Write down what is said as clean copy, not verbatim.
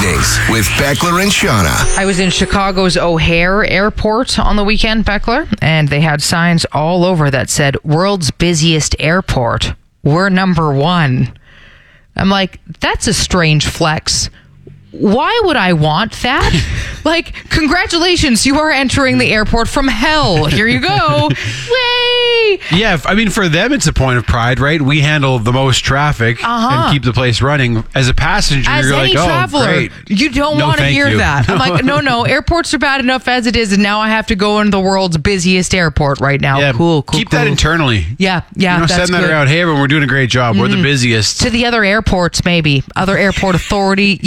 Weekdays with Beckler and Shauna. I was in Chicago's O'Hare Airport on the weekend, Beckler, and they had signs all over that said, "World's busiest airport. We're number one." I'm like, that's a strange flex. Why would I want that? Like, congratulations, you are entering the airport from hell. Here you go. Way! Yeah, I mean, for them, it's a point of pride, right? We handle the most traffic and keep the place running. As a passenger, As you're any like, traveler, great. you don't No, want to thank hear you. that. I'm like, no, airports are bad enough as it is, and now I have to go into the world's busiest airport right now. Yeah, Cool. Keep that internally. Yeah, Send that's that good. around. Hey, everyone, we're doing a great job. We're the busiest. To the other airports, maybe. Other airport authority.